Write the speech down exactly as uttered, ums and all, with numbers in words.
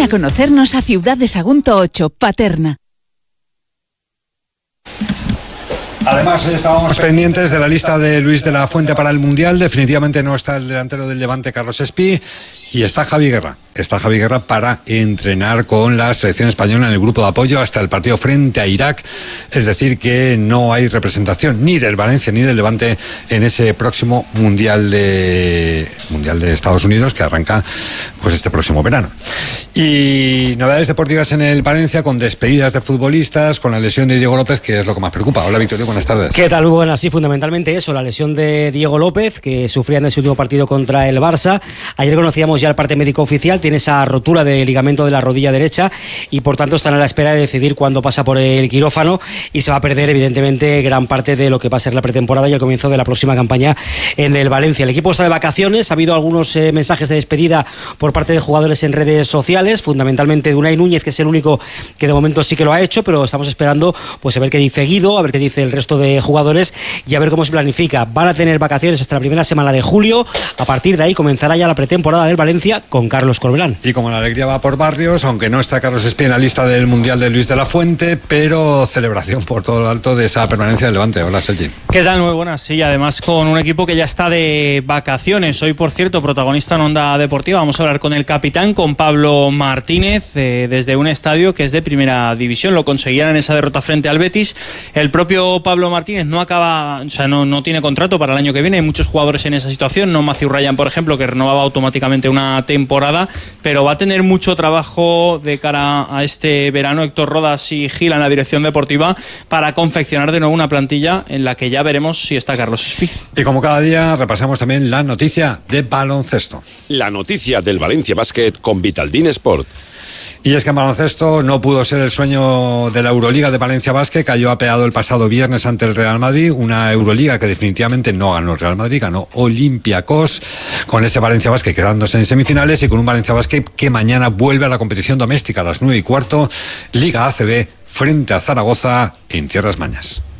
Ven a conocernos a Ciudad de Sagunto ocho, Paterna. Además, hoy estábamos pendientes de la lista de Luis de la Fuente para el Mundial. Definitivamente no está el delantero del Levante, Carlos Espí, y está Javi Guerra. Está Javi Guerra para entrenar con la selección española en el grupo de apoyo hasta el partido frente a Irak. Es decir, que no hay representación ni del Valencia ni del Levante en ese próximo Mundial de Mundial de Estados Unidos, que arranca pues este próximo verano. Y novedades deportivas en el Valencia, con despedidas de futbolistas, con la lesión de Diego López, que es lo que más preocupa. Hola, Victorio, buenas tardes. ¿Qué tal? Bueno, sí, fundamentalmente eso, la lesión de Diego López, que sufría en ese último partido contra el Barça. Ayer conocíamos ya el parte médico oficial, tiene esa rotura de ligamento de la rodilla derecha y por tanto están a la espera de decidir cuándo pasa por el quirófano, y se va a perder evidentemente gran parte de lo que va a ser la pretemporada y el comienzo de la próxima campaña en el Valencia. El equipo está de vacaciones, ha habido algunos eh, mensajes de despedida por parte de jugadores en redes sociales, fundamentalmente de Unai Núñez, que es el único que de momento sí que lo ha hecho, pero estamos esperando pues a ver qué dice Guido, a ver qué dice el resto de jugadores y a ver cómo se planifica. Van a tener vacaciones hasta la primera semana de julio, a partir de ahí comenzará ya la pretemporada del Valencia con Carlos Corbelán. Y como la alegría va por barrios, aunque no está Carlos Espí en la lista del Mundial de Luis de la Fuente, pero celebración por todo lo alto de esa permanencia del Levante. Hola, Sergi. ¿Qué tal? Muy buenas. Sí, además con un equipo que ya está de vacaciones. Hoy, por cierto, protagonista en Onda Deportiva. Vamos a hablar con el capitán, con Pablo Martínez, eh, desde un estadio que es de primera división. Lo conseguían en esa derrota frente al Betis. El propio Pablo Martínez no acaba, o sea, no, no tiene contrato para el año que viene. Hay muchos jugadores en esa situación. No Matthew Ryan, por ejemplo, que renovaba automáticamente una temporada, pero va a tener mucho trabajo de cara a este verano Héctor Rodas y Gil en la dirección deportiva para confeccionar de nuevo una plantilla en la que ya veremos si está Carlos Espí. Y como cada día repasamos también la noticia de baloncesto. La noticia del Valencia Basket con Vitaldin Sport. Y es que en baloncesto no pudo ser el sueño de la Euroliga de Valencia Basket. Cayó apeado el pasado viernes ante el Real Madrid, una Euroliga que definitivamente no ganó el Real Madrid, ganó Olympiacos, con ese Valencia Basket quedándose en semifinales y con un Valencia Basket que mañana vuelve a la competición doméstica a las nueve y cuarto, Liga A C B frente a Zaragoza en Tierras Mañas.